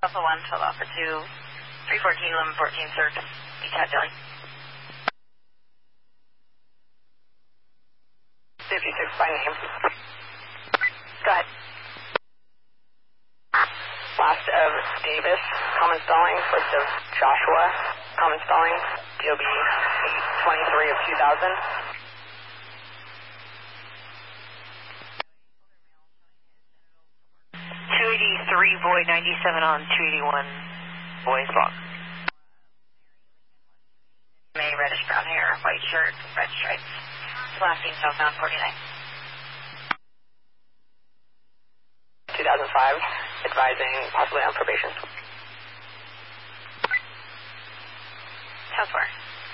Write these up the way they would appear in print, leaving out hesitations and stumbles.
Alpha 1, 12 Alpha 2, 314, 1114, Cirque, ETAD Delhi. 56 by name. Go ahead. Last of Davis, common stalling. First of Joshua, common stalling. DOB 823 of 2000. 283 Boy 97 on 281 Boy's Block. May reddish brown hair, white shirt, red stripes. Last name southbound 49. 2005, advising possibly on probation. South 4.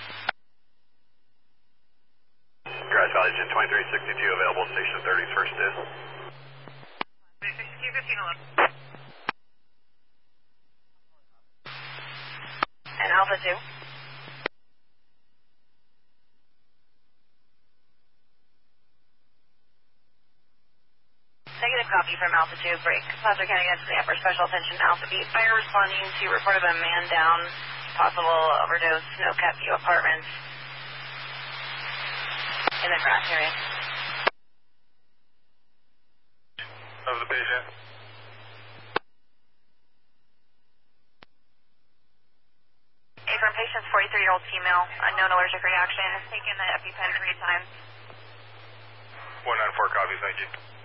Grass Valley Jet 2362 available station 30's first is. 1511. And Alpha 2. Negative copy from Alpha 2, break. Placer County against the upper special attention Alpha B. Fire responding to report of a man down, possible overdose, Snowcat View Apartments in the grass area. Of the patient. From patient's 43-year-old female, unknown allergic reaction, has taken the EpiPen 3 times. 194 copies, thank you.